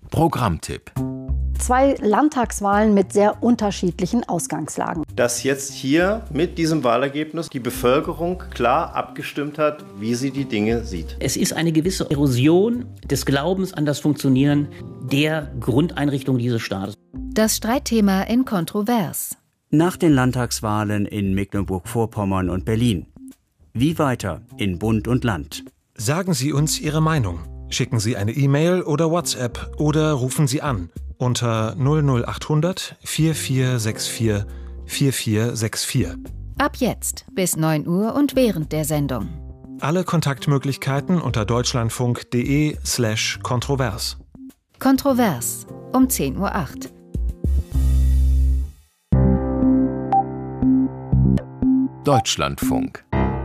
Programmtipp. 2 Landtagswahlen mit sehr unterschiedlichen Ausgangslagen. Dass jetzt hier mit diesem Wahlergebnis die Bevölkerung klar abgestimmt hat, wie sie die Dinge sieht. Es ist eine gewisse Erosion des Glaubens an das Funktionieren der Grundeinrichtung dieses Staates. Das Streitthema in Kontrovers. Nach den Landtagswahlen in Mecklenburg-Vorpommern und Berlin. Wie weiter in Bund und Land? Sagen Sie uns Ihre Meinung. Schicken Sie eine E-Mail oder WhatsApp oder rufen Sie an unter 00800 4464 4464. Ab jetzt bis 9 Uhr und während der Sendung. Alle Kontaktmöglichkeiten unter deutschlandfunk.de/kontrovers. Kontrovers um 10:08 Uhr. Deutschlandfunk.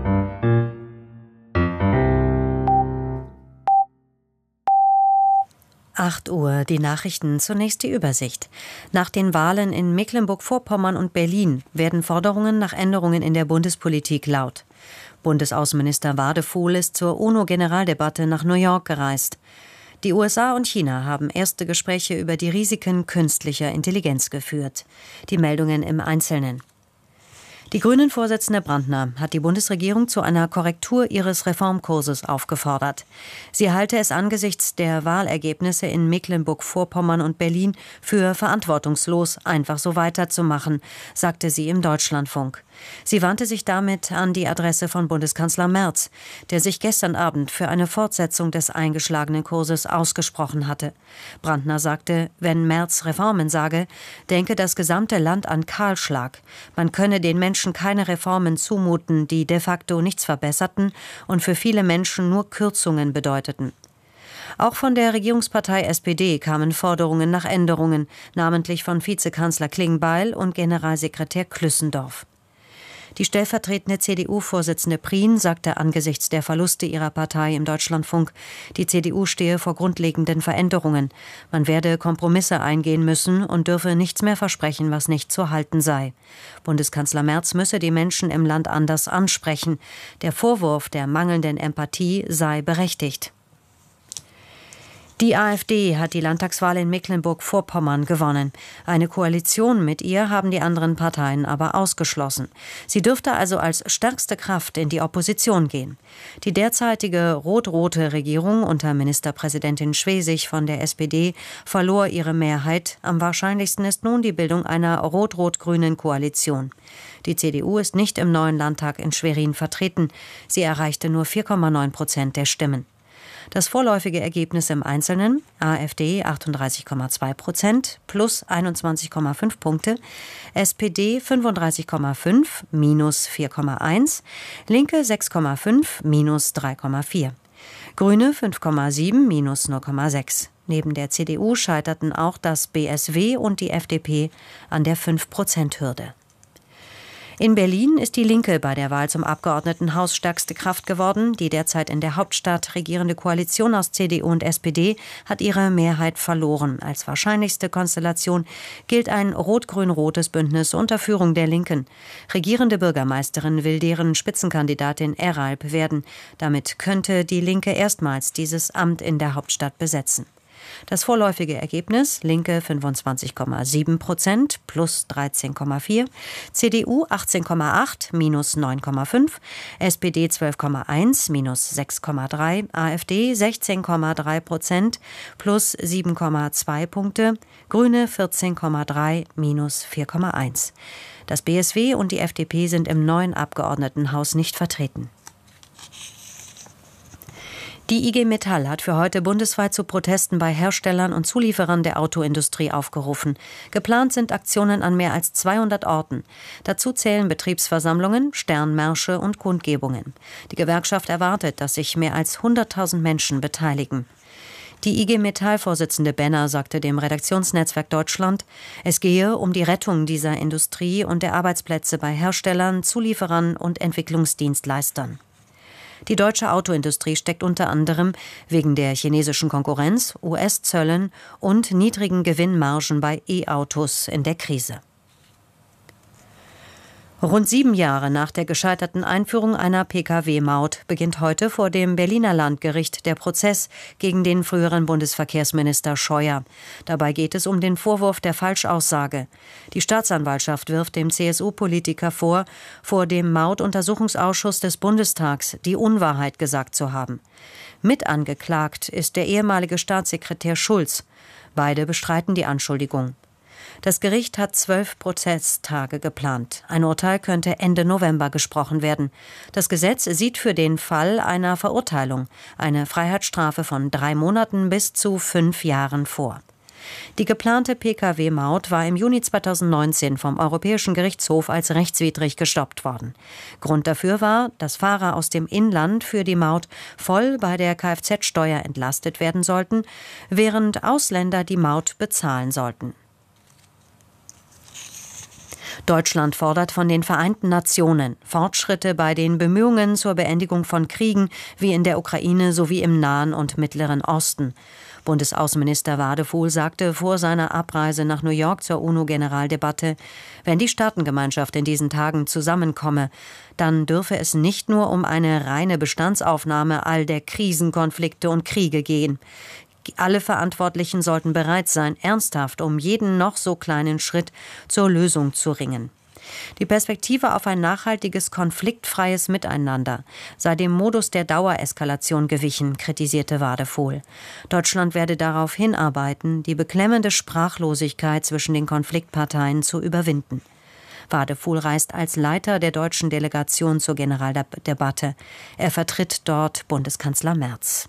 Uhr, die Nachrichten, zunächst die Übersicht. Nach den Wahlen in Mecklenburg-Vorpommern und Berlin werden Forderungen nach Änderungen in der Bundespolitik laut. Bundesaußenminister Wadefuhl ist zur UNO-Generaldebatte nach New York gereist. Die USA und China haben erste Gespräche über die Risiken künstlicher Intelligenz geführt. Die Meldungen im Einzelnen. Die Grünen-Vorsitzende Brandner hat die Bundesregierung zu einer Korrektur ihres Reformkurses aufgefordert. Sie halte es angesichts der Wahlergebnisse in Mecklenburg-Vorpommern und Berlin für verantwortungslos, einfach so weiterzumachen, sagte sie im Deutschlandfunk. Sie wandte sich damit an die Adresse von Bundeskanzler Merz, der sich gestern Abend für eine Fortsetzung des eingeschlagenen Kurses ausgesprochen hatte. Brandner sagte, wenn Merz Reformen sage, denke das gesamte Land an Kahlschlag. Man könne den Menschen keine Reformen zumuten, die de facto nichts verbesserten und für viele Menschen nur Kürzungen bedeuteten. Auch von der Regierungspartei SPD kamen Forderungen nach Änderungen, namentlich von Vizekanzler Klingbeil und Generalsekretär Klüssendorf. Die stellvertretende CDU-Vorsitzende Prien sagte angesichts der Verluste ihrer Partei im Deutschlandfunk, die CDU stehe vor grundlegenden Veränderungen. Man werde Kompromisse eingehen müssen und dürfe nichts mehr versprechen, was nicht zu halten sei. Bundeskanzler Merz müsse die Menschen im Land anders ansprechen. Der Vorwurf der mangelnden Empathie sei berechtigt. Die AfD hat die Landtagswahl in Mecklenburg-Vorpommern gewonnen. Eine Koalition mit ihr haben die anderen Parteien aber ausgeschlossen. Sie dürfte also als stärkste Kraft in die Opposition gehen. Die derzeitige rot-rote Regierung unter Ministerpräsidentin Schwesig von der SPD verlor ihre Mehrheit. Am wahrscheinlichsten ist nun die Bildung einer rot-rot-grünen Koalition. Die CDU ist nicht im neuen Landtag in Schwerin vertreten. Sie erreichte nur 4,9% der Stimmen. Das vorläufige Ergebnis im Einzelnen: AfD 38,2%, plus 21,5 Punkte, SPD 35,5, minus 4,1, Linke 6,5, minus 3,4, Grüne 5,7, minus 0,6. Neben der CDU scheiterten auch das BSW und die FDP an der 5%-Hürde. In Berlin ist die Linke bei der Wahl zum Abgeordnetenhaus stärkste Kraft geworden. Die derzeit in der Hauptstadt regierende Koalition aus CDU und SPD hat ihre Mehrheit verloren. Als wahrscheinlichste Konstellation gilt ein rot-grün-rotes Bündnis unter Führung der Linken. Regierende Bürgermeisterin will deren Spitzenkandidatin Eralp werden. Damit könnte die Linke erstmals dieses Amt in der Hauptstadt besetzen. Das vorläufige Ergebnis: Linke 25,7%, plus 13,4, CDU 18,8, minus 9,5, SPD 12,1, minus 6,3, AfD 16,3%, plus 7,2 Punkte, Grüne 14,3, minus 4,1. Das BSW und die FDP sind im neuen Abgeordnetenhaus nicht vertreten. Die IG Metall hat für heute bundesweit zu Protesten bei Herstellern und Zulieferern der Autoindustrie aufgerufen. Geplant sind Aktionen an mehr als 200 Orten. Dazu zählen Betriebsversammlungen, Sternmärsche und Kundgebungen. Die Gewerkschaft erwartet, dass sich mehr als 100.000 Menschen beteiligen. Die IG Metall-Vorsitzende Benner sagte dem Redaktionsnetzwerk Deutschland, es gehe um die Rettung dieser Industrie und der Arbeitsplätze bei Herstellern, Zulieferern und Entwicklungsdienstleistern. Die deutsche Autoindustrie steckt unter anderem wegen der chinesischen Konkurrenz, US-Zöllen und niedrigen Gewinnmargen bei E-Autos in der Krise. Rund 7 Jahre nach der gescheiterten Einführung einer Pkw-Maut beginnt heute vor dem Berliner Landgericht der Prozess gegen den früheren Bundesverkehrsminister Scheuer. Dabei geht es um den Vorwurf der Falschaussage. Die Staatsanwaltschaft wirft dem CSU-Politiker vor dem Mautuntersuchungsausschuss des Bundestags die Unwahrheit gesagt zu haben. Mitangeklagt ist der ehemalige Staatssekretär Schulz. Beide bestreiten die Anschuldigung. Das Gericht hat 12 Prozesstage geplant. Ein Urteil könnte Ende November gesprochen werden. Das Gesetz sieht für den Fall einer Verurteilung eine Freiheitsstrafe von 3 Monaten bis zu 5 Jahren vor. Die geplante Pkw-Maut war im Juni 2019 vom Europäischen Gerichtshof als rechtswidrig gestoppt worden. Grund dafür war, dass Fahrer aus dem Inland für die Maut voll bei der Kfz-Steuer entlastet werden sollten, während Ausländer die Maut bezahlen sollten. Deutschland fordert von den Vereinten Nationen Fortschritte bei den Bemühungen zur Beendigung von Kriegen wie in der Ukraine sowie im Nahen und Mittleren Osten. Bundesaußenminister Wadefuhl sagte vor seiner Abreise nach New York zur UNO-Generaldebatte, wenn die Staatengemeinschaft in diesen Tagen zusammenkomme, dann dürfe es nicht nur um eine reine Bestandsaufnahme all der Krisen, Konflikte und Kriege gehen. Alle Verantwortlichen sollten bereit sein, ernsthaft um jeden noch so kleinen Schritt zur Lösung zu ringen. Die Perspektive auf ein nachhaltiges, konfliktfreies Miteinander sei dem Modus der Dauereskalation gewichen, kritisierte Wadefuhl. Deutschland werde darauf hinarbeiten, die beklemmende Sprachlosigkeit zwischen den Konfliktparteien zu überwinden. Wadefuhl reist als Leiter der deutschen Delegation zur Generaldebatte. Er vertritt dort Bundeskanzler Merz.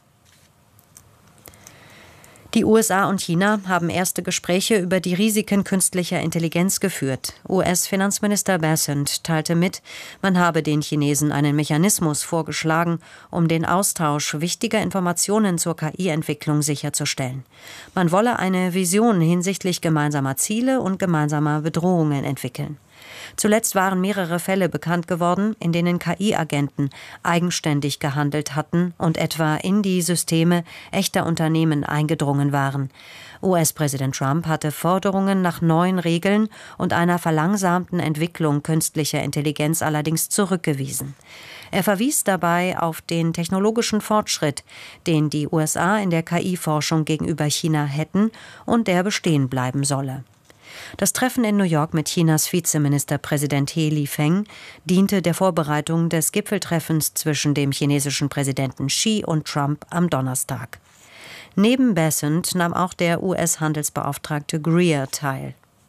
Die USA und China haben erste Gespräche über die Risiken künstlicher Intelligenz geführt. US-Finanzminister Bessent teilte mit, man habe den Chinesen einen Mechanismus vorgeschlagen, um den Austausch wichtiger Informationen zur KI-Entwicklung sicherzustellen. Man wolle eine Vision hinsichtlich gemeinsamer Ziele und gemeinsamer Bedrohungen entwickeln. Zuletzt waren mehrere Fälle bekannt geworden, in denen KI-Agenten eigenständig gehandelt hatten und etwa in die Systeme echter Unternehmen eingedrungen waren. US-Präsident Trump hatte Forderungen nach neuen Regeln und einer verlangsamten Entwicklung künstlicher Intelligenz allerdings zurückgewiesen. Er verwies dabei auf den technologischen Fortschritt, den die USA in der KI-Forschung gegenüber China hätten und der bestehen bleiben solle. Das Treffen in New York mit Chinas Vizeministerpräsident He Lifeng diente der Vorbereitung des Gipfeltreffens zwischen dem chinesischen Präsidenten Xi und Trump am Donnerstag. Neben Bessent nahm auch der US-Handelsbeauftragte Greer teil.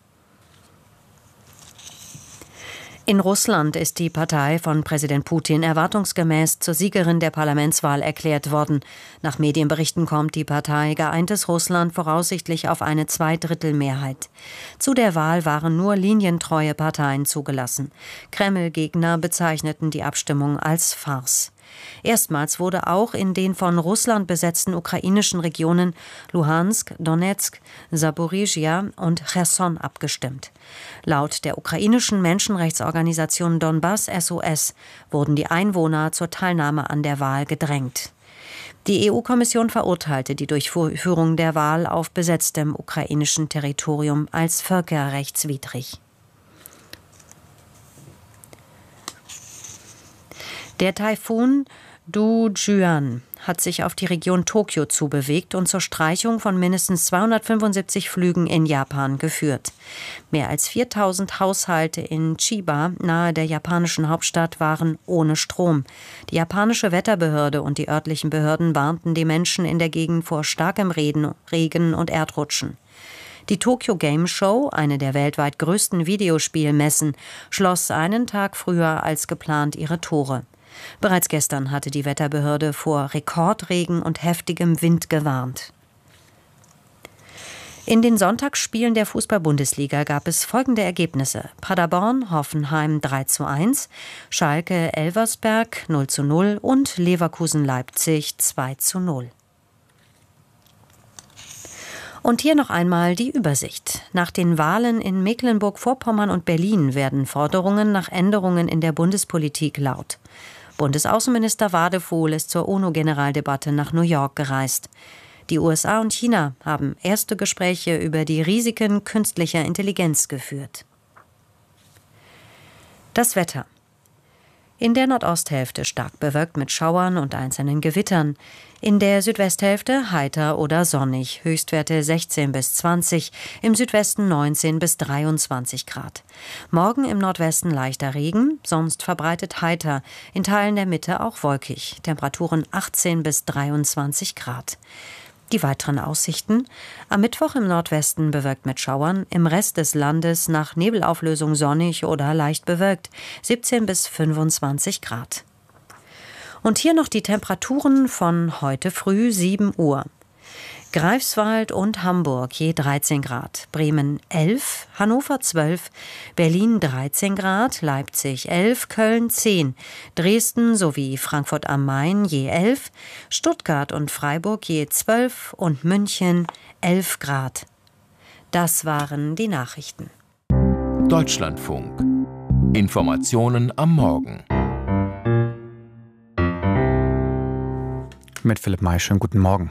In Russland ist die Partei von Präsident Putin erwartungsgemäß zur Siegerin der Parlamentswahl erklärt worden. Nach Medienberichten kommt die Partei Geeintes Russland voraussichtlich auf eine Zweidrittelmehrheit. Zu der Wahl waren nur linientreue Parteien zugelassen. Kreml-Gegner bezeichneten die Abstimmung als Farce. Erstmals wurde auch in den von Russland besetzten ukrainischen Regionen Luhansk, Donetsk, Saporizhia und Cherson abgestimmt. Laut der ukrainischen Menschenrechtsorganisation Donbass SOS wurden die Einwohner zur Teilnahme an der Wahl gedrängt. Die EU-Kommission verurteilte die Durchführung der Wahl auf besetztem ukrainischen Territorium als völkerrechtswidrig. Der Taifun Du-Juan hat sich auf die Region Tokio zubewegt und zur Streichung von mindestens 275 Flügen in Japan geführt. Mehr als 4000 Haushalte in Chiba, nahe der japanischen Hauptstadt, waren ohne Strom. Die japanische Wetterbehörde und die örtlichen Behörden warnten die Menschen in der Gegend vor starkem Regen und Erdrutschen. Die Tokyo Game Show, eine der weltweit größten Videospielmessen, schloss einen Tag früher als geplant ihre Tore. Bereits gestern hatte die Wetterbehörde vor Rekordregen und heftigem Wind gewarnt. In den Sonntagsspielen der Fußball-Bundesliga gab es folgende Ergebnisse: Paderborn, Hoffenheim 3:1, Schalke, Elversberg 0:0 und Leverkusen-Leipzig 2:0. Und hier noch einmal die Übersicht. Nach den Wahlen in Mecklenburg-Vorpommern und Berlin werden Forderungen nach Änderungen in der Bundespolitik laut. Bundesaußenminister Wadefuhl ist zur UNO-Generaldebatte nach New York gereist. Die USA und China haben erste Gespräche über die Risiken künstlicher Intelligenz geführt. Das Wetter. In der Nordosthälfte stark bewölkt mit Schauern und einzelnen Gewittern. In der Südwesthälfte heiter oder sonnig, Höchstwerte 16 bis 20, im Südwesten 19 bis 23 Grad. Morgen im Nordwesten leichter Regen, sonst verbreitet heiter, in Teilen der Mitte auch wolkig, Temperaturen 18 bis 23 Grad. Die weiteren Aussichten: Am Mittwoch im Nordwesten bewölkt mit Schauern, im Rest des Landes nach Nebelauflösung sonnig oder leicht bewölkt, 17 bis 25 Grad. Und hier noch die Temperaturen von heute früh 7 Uhr. Greifswald und Hamburg je 13 Grad, Bremen 11, Hannover 12, Berlin 13 Grad, Leipzig 11, Köln 10, Dresden sowie Frankfurt am Main je 11, Stuttgart und Freiburg je 12 und München 11 Grad. Das waren die Nachrichten. Deutschlandfunk. Informationen am Morgen. Mit Philipp May, schönen guten Morgen.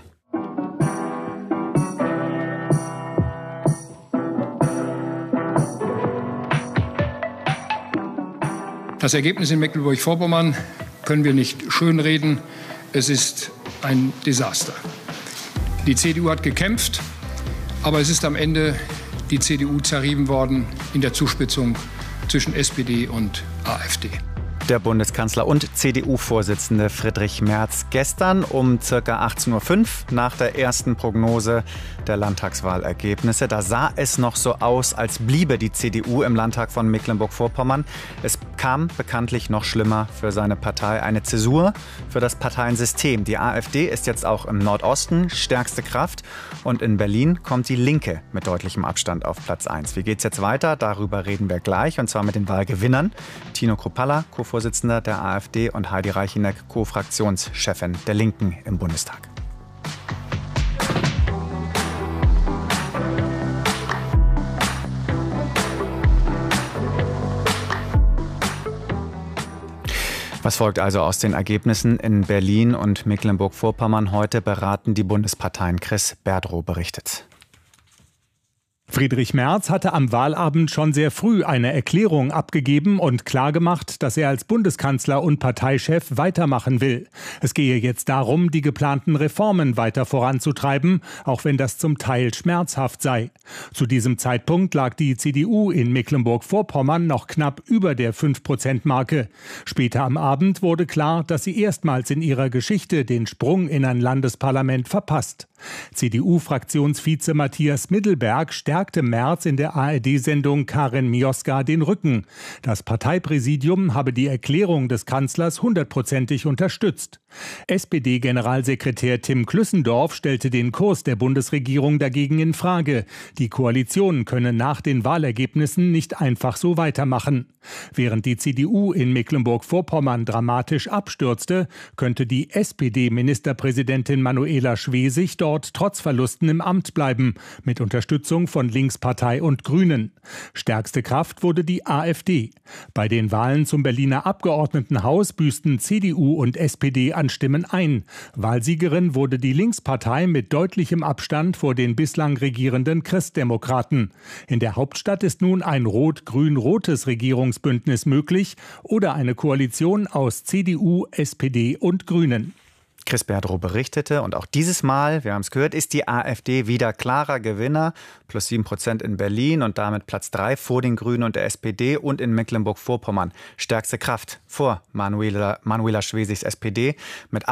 Das Ergebnis in Mecklenburg-Vorpommern können wir nicht schönreden. Es ist ein Desaster. Die CDU hat gekämpft, aber es ist am Ende die CDU zerrieben worden in der Zuspitzung zwischen SPD und AfD. Der Bundeskanzler und CDU-Vorsitzende Friedrich Merz gestern um ca. 18:05 Uhr nach der ersten Prognose der Landtagswahlergebnisse. Da sah es noch so aus, als bliebe die CDU im Landtag von Mecklenburg-Vorpommern. Es kam bekanntlich noch schlimmer für seine Partei, eine Zäsur für das Parteiensystem. Die AfD ist jetzt auch im Nordosten stärkste Kraft und in Berlin kommt die Linke mit deutlichem Abstand auf Platz 1. Wie geht's jetzt weiter? Darüber reden wir gleich, und zwar mit den Wahlgewinnern. Tino Kruppalla, Co-Vorsitzender der AfD, und Heidi Reicheneck, Co-Fraktionschefin der Linken im Bundestag. Was folgt also aus den Ergebnissen in Berlin und Mecklenburg-Vorpommern? Heute beraten die Bundesparteien. Chris Berdrow berichtet. Friedrich Merz hatte am Wahlabend schon sehr früh eine Erklärung abgegeben und klargemacht, dass er als Bundeskanzler und Parteichef weitermachen will. Es gehe jetzt darum, die geplanten Reformen weiter voranzutreiben, auch wenn das zum Teil schmerzhaft sei. Zu diesem Zeitpunkt lag die CDU in Mecklenburg-Vorpommern noch knapp über der 5%-Marke. Später am Abend wurde klar, dass sie erstmals in ihrer Geschichte den Sprung in ein Landesparlament verpasst. CDU-Fraktionsvize Matthias Middelberg stärkte Merz in der ARD-Sendung Karin Mioska den Rücken. Das Parteipräsidium habe die Erklärung des Kanzlers 100%ig unterstützt. SPD-Generalsekretär Tim Klüssendorf stellte den Kurs der Bundesregierung dagegen in Frage. Die Koalition könne nach den Wahlergebnissen nicht einfach so weitermachen. Während die CDU in Mecklenburg-Vorpommern dramatisch abstürzte, könnte die SPD-Ministerpräsidentin Manuela Schwesig dort trotz Verlusten im Amt bleiben, mit Unterstützung von Linkspartei und Grünen. Stärkste Kraft wurde die AfD. Bei den Wahlen zum Berliner Abgeordnetenhaus büßten CDU und SPD an Stimmen ein. Wahlsiegerin wurde die Linkspartei mit deutlichem Abstand vor den bislang regierenden Christdemokraten. In der Hauptstadt ist nun ein rot-grün-rotes Regierungsbündnis möglich oder eine Koalition aus CDU, SPD und Grünen. Chris Berdrow berichtete, und auch dieses Mal, wir haben es gehört, ist die AfD wieder klarer Gewinner. Plus 7% in Berlin und damit Platz 3 vor den Grünen und der SPD, und in Mecklenburg-Vorpommern stärkste Kraft vor Manuela Schwesigs SPD mit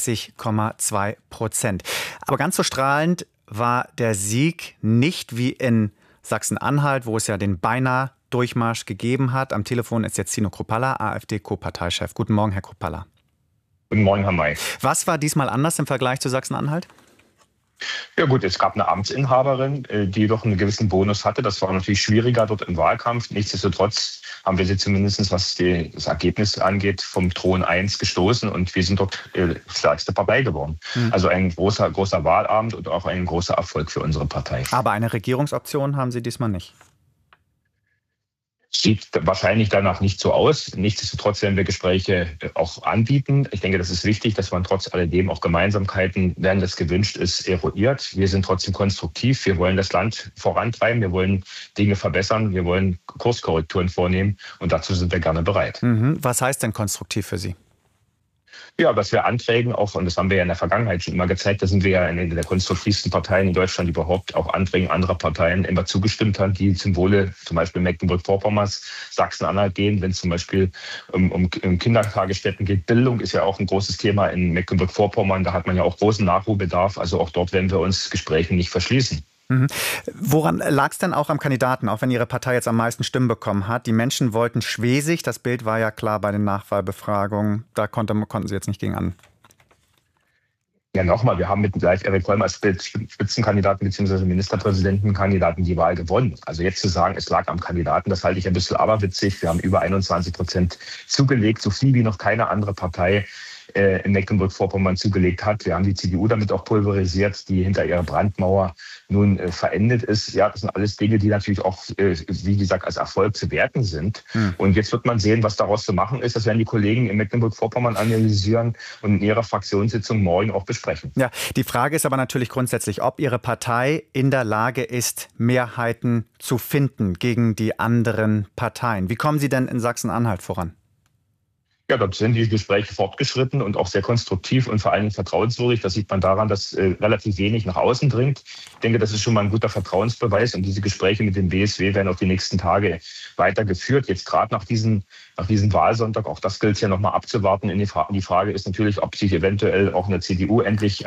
38,2%. Aber ganz so strahlend war der Sieg nicht wie in Sachsen-Anhalt, wo es ja den beinahe Durchmarsch gegeben hat. Am Telefon ist jetzt Tino Kruppalla, AfD-Co-Parteichef. Guten Morgen, Herr Kruppalla. Guten Morgen, Herr May. Was war diesmal anders im Vergleich zu Sachsen-Anhalt? Ja gut, es gab eine Amtsinhaberin, die doch einen gewissen Bonus hatte. Das war natürlich schwieriger dort im Wahlkampf. Nichtsdestotrotz haben wir sie zumindest, was das Ergebnis angeht, vom Thron 1 gestoßen, und wir sind dort stärkste Partei geworden. Also ein großer Wahlabend und auch ein großer Erfolg für unsere Partei. Aber eine Regierungsoption haben Sie diesmal nicht. Sieht wahrscheinlich danach nicht so aus. Nichtsdestotrotz werden wir Gespräche auch anbieten. Ich denke, das ist wichtig, dass man trotz alledem auch Gemeinsamkeiten, wenn das gewünscht ist, eruiert. Wir sind trotzdem konstruktiv. Wir wollen das Land vorantreiben. Wir wollen Dinge verbessern. Wir wollen Kurskorrekturen vornehmen. Und dazu sind wir gerne bereit. Was heißt denn konstruktiv für Sie? Ja, was wir Anträgen auch, und das haben wir ja in der Vergangenheit schon immer gezeigt, da sind wir ja eine der konstruktivsten Parteien in Deutschland überhaupt, auch Anträgen anderer Parteien immer zugestimmt haben, die zum Wohle zum Beispiel Mecklenburg-Vorpommerns, Sachsen-Anhalt gehen, wenn es zum Beispiel um Kindertagesstätten geht. Bildung ist ja auch ein großes Thema in Mecklenburg-Vorpommern, da hat man ja auch großen Nachholbedarf, also auch dort werden wir uns Gesprächen nicht verschließen. Woran lag es denn auch am Kandidaten, auch wenn Ihre Partei jetzt am meisten Stimmen bekommen hat? Die Menschen wollten Schwesig, das Bild war ja klar bei den Nachwahlbefragungen, da konnten Sie jetzt nicht gegen an. Ja, nochmal, wir haben mit gleich Erik Holm als Spitzenkandidaten bzw. Ministerpräsidentenkandidaten die Wahl gewonnen. Also jetzt zu sagen, es lag am Kandidaten, das halte ich ein bisschen aberwitzig. Wir haben über 21% zugelegt, so viel wie noch keine andere Partei in Mecklenburg-Vorpommern zugelegt hat. Wir haben die CDU damit auch pulverisiert, die hinter ihrer Brandmauer nun verendet ist. Ja, das sind alles Dinge, die natürlich auch, wie gesagt, als Erfolg zu werten sind. Und jetzt wird man sehen, was daraus zu machen ist. Das werden die Kollegen in Mecklenburg-Vorpommern analysieren und in ihrer Fraktionssitzung morgen auch besprechen. Ja, die Frage ist aber natürlich grundsätzlich, ob Ihre Partei in der Lage ist, Mehrheiten zu finden gegen die anderen Parteien. Wie kommen Sie denn in Sachsen-Anhalt voran? Ja, dort sind die Gespräche fortgeschritten und auch sehr konstruktiv und vor allem vertrauenswürdig. Das sieht man daran, dass relativ wenig nach außen dringt. Ich denke, das ist schon mal ein guter Vertrauensbeweis. Und diese Gespräche mit dem BSW werden auch die nächsten Tage weitergeführt. Jetzt gerade nach diesem Wahlsonntag, auch das gilt es ja nochmal abzuwarten. Die Frage ist natürlich, ob sich eventuell auch in der CDU endlich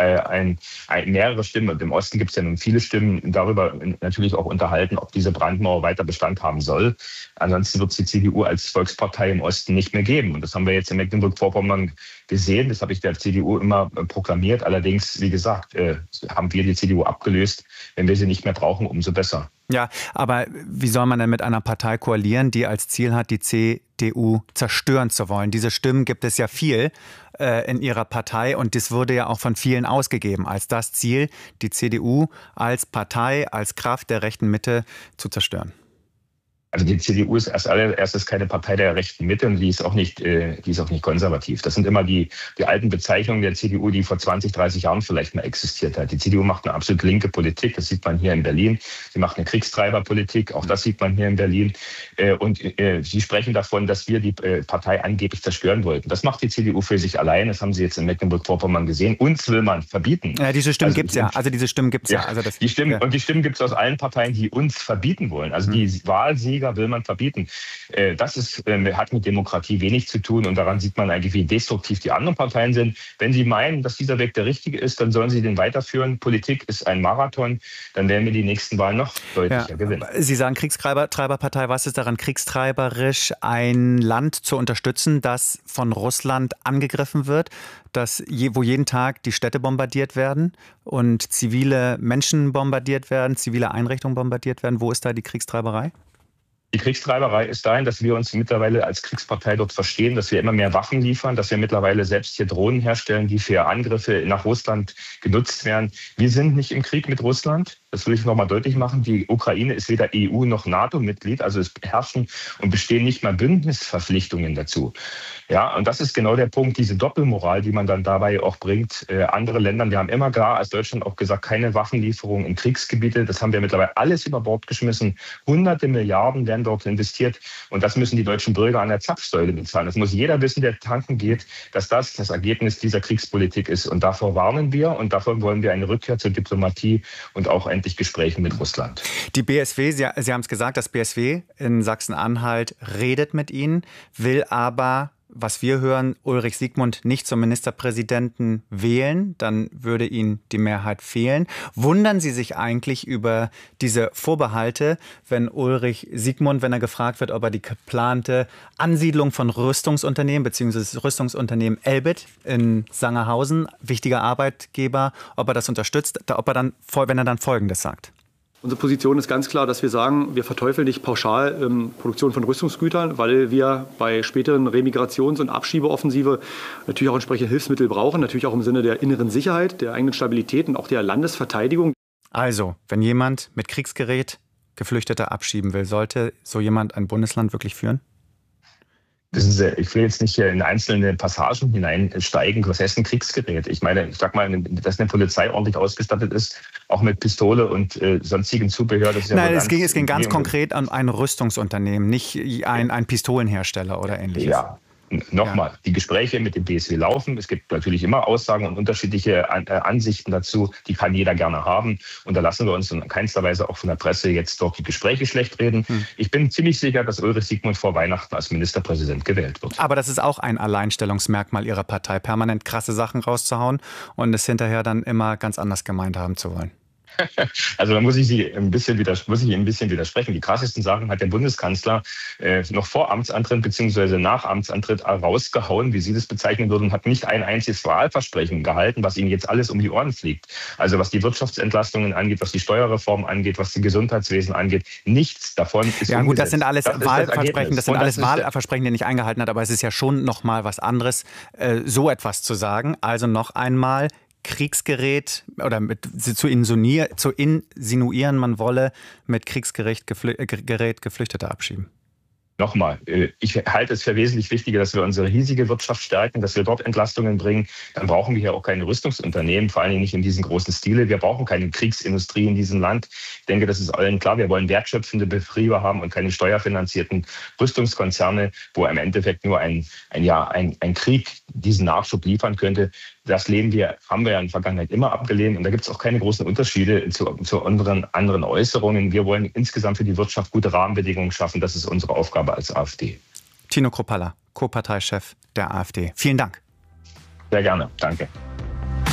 mehrere Stimmen, und im Osten gibt es ja nun viele Stimmen, darüber natürlich auch unterhalten, ob diese Brandmauer weiter Bestand haben soll. Ansonsten wird es die CDU als Volkspartei im Osten nicht mehr geben. Und das haben wir jetzt in Mecklenburg-Vorpommern gesehen. Das habe ich der CDU immer proklamiert. Allerdings, wie gesagt, haben wir die CDU abgelöst. Wenn wir sie nicht mehr brauchen, umso besser. Ja, aber wie soll man denn mit einer Partei koalieren, die als Ziel hat, die CDU zerstören zu wollen? Diese Stimmen gibt es ja viel in ihrer Partei und das wurde ja auch von vielen ausgegeben als das Ziel, die CDU als Partei, als Kraft der rechten Mitte zu zerstören. Also die CDU ist als allererstes keine Partei der rechten Mitte und die ist auch nicht konservativ. Das sind immer die alten Bezeichnungen der CDU, die vor 20, 30 Jahren vielleicht mal existiert hat. Die CDU macht eine absolut linke Politik, das sieht man hier in Berlin. Sie macht eine Kriegstreiberpolitik, auch das sieht man hier in Berlin. Und sie sprechen davon, dass wir die Partei angeblich zerstören wollten. Das macht die CDU für sich allein. Das haben sie jetzt in Mecklenburg-Vorpommern gesehen. Uns will man verbieten. Ja, diese Stimmen gibt es ja. Also diese Stimmen gibt es ja. Also die Stimmen gibt es aus allen Parteien, die uns verbieten wollen. Also die Wahlsieger will man verbieten. Das hat mit Demokratie wenig zu tun und daran sieht man eigentlich, wie destruktiv die anderen Parteien sind. Wenn sie meinen, dass dieser Weg der richtige ist, dann sollen sie den weiterführen. Politik ist ein Marathon, dann werden wir die nächsten Wahlen noch deutlicher gewinnen. Sie sagen Kriegstreiberpartei, was ist daran kriegstreiberisch, ein Land zu unterstützen, das von Russland angegriffen wird, wo jeden Tag die Städte bombardiert werden und zivile Menschen bombardiert werden, zivile Einrichtungen bombardiert werden? Wo ist da die Kriegstreiberei? Die Kriegstreiberei ist dahin, dass wir uns mittlerweile als Kriegspartei dort verstehen, dass wir immer mehr Waffen liefern, dass wir mittlerweile selbst hier Drohnen herstellen, die für Angriffe nach Russland genutzt werden. Wir sind nicht im Krieg mit Russland. Das will ich nochmal deutlich machen. Die Ukraine ist weder EU noch NATO-Mitglied. Also es herrschen und bestehen nicht mal Bündnisverpflichtungen dazu. Ja, und das ist genau der Punkt, diese Doppelmoral, die man dann dabei auch bringt. Andere Länder, wir haben immer klar als Deutschland auch gesagt, keine Waffenlieferungen in Kriegsgebiete. Das haben wir mittlerweile alles über Bord geschmissen. Hunderte Milliarden werden dort investiert. Und das müssen die deutschen Bürger an der Zapfsäule bezahlen. Das muss jeder wissen, der tanken geht, dass das Ergebnis dieser Kriegspolitik ist. Und davor warnen wir und davor wollen wir eine Rückkehr zur Diplomatie und auch endlich Gespräche mit Russland. Die BSW, Sie haben es gesagt, das BSW in Sachsen-Anhalt redet mit Ihnen, will aber, was wir hören, Ulrich Siegmund nicht zum Ministerpräsidenten wählen, dann würde Ihnen die Mehrheit fehlen. Wundern Sie sich eigentlich über diese Vorbehalte, wenn Ulrich Siegmund, wenn er gefragt wird, ob er die geplante Ansiedlung von Rüstungsunternehmen bzw. das Rüstungsunternehmen Elbit in Sangerhausen, wichtiger Arbeitgeber, ob er das unterstützt, wenn er dann Folgendes sagt? Unsere Position ist ganz klar, dass wir sagen, wir verteufeln nicht pauschal Produktion von Rüstungsgütern, weil wir bei späteren Remigrations- und Abschiebeoffensive natürlich auch entsprechende Hilfsmittel brauchen, natürlich auch im Sinne der inneren Sicherheit, der eigenen Stabilität und auch der Landesverteidigung. Also, wenn jemand mit Kriegsgerät Geflüchtete abschieben will. Sollte so jemand ein Bundesland wirklich führen? Ich will jetzt nicht hier in einzelne Passagen hineinsteigen. Was heißt ein Kriegsgerät? Ich meine, ich sag mal, dass eine Polizei ordentlich ausgestattet ist, auch mit Pistole und sonstigem Zubehör. Das ist ja Nein, es ging ganz konkret um ein Rüstungsunternehmen, nicht ein Pistolenhersteller oder Ähnliches. Ja. Nochmal, die Gespräche mit dem BSW laufen. Es gibt natürlich immer Aussagen und unterschiedliche Ansichten dazu. Die kann jeder gerne haben. Und da lassen wir uns in keinster Weise auch von der Presse jetzt doch die Gespräche schlecht reden. Ich bin ziemlich sicher, dass Ulrich Siegmund vor Weihnachten als Ministerpräsident gewählt wird. Aber das ist auch ein Alleinstellungsmerkmal Ihrer Partei, permanent krasse Sachen rauszuhauen und es hinterher dann immer ganz anders gemeint haben zu wollen. Also da muss ich Ihnen ein bisschen widersprechen. Die krassesten Sachen hat der Bundeskanzler noch vor Amtsantritt bzw. nach Amtsantritt rausgehauen, wie Sie das bezeichnen würden, hat nicht ein einziges Wahlversprechen gehalten, was Ihnen jetzt alles um die Ohren fliegt. Also was die Wirtschaftsentlastungen angeht, was die Steuerreform angeht, was das Gesundheitswesen angeht, nichts davon ist ja, gut, umgesetzt. das sind alles Wahlversprechen, das sind alles Wahlversprechen, die er nicht eingehalten hat, aber es ist ja schon noch mal was anderes, so etwas zu sagen. Also noch einmal Kriegsgerät oder zu insinuieren, man wolle mit Kriegsgerät Geflüchtete abschieben. Nochmal, ich halte es für wesentlich wichtiger, dass wir unsere hiesige Wirtschaft stärken, dass wir dort Entlastungen bringen. Dann brauchen wir hier auch keine Rüstungsunternehmen, vor allen Dingen nicht in diesem großen Stile. Wir brauchen keine Kriegsindustrie in diesem Land. Ich denke, das ist allen klar. Wir wollen wertschöpfende Betriebe haben und keine steuerfinanzierten Rüstungskonzerne, wo im Endeffekt nur ein Krieg diesen Nachschub liefern könnte. Das haben wir ja in der Vergangenheit immer abgelehnt. Und da gibt es auch keine großen Unterschiede zu anderen Äußerungen. Wir wollen insgesamt für die Wirtschaft gute Rahmenbedingungen schaffen. Das ist unsere Aufgabe als AfD. Tino Kruppalla, Co-Parteichef der AfD. Vielen Dank. Sehr gerne. Danke.